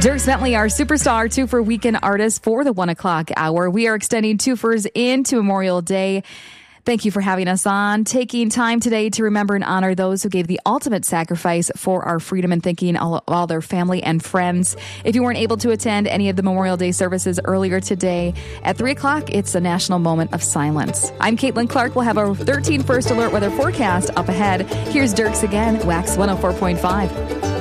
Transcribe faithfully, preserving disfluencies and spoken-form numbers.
Dierks Bentley, our superstar two-for weekend artist for the one o'clock hour. We are extending two-fers into Memorial Day. Thank you for having us on, taking time today to remember and honor those who gave the ultimate sacrifice for our freedom, and thinking all, of all their family and friends. If you weren't able to attend any of the Memorial Day services earlier today, at three o'clock, it's a national moment of silence. I'm Caitlin Clark. We'll have our thirteen First Alert weather forecast up ahead. Here's Dierks again, Wax one oh four point five.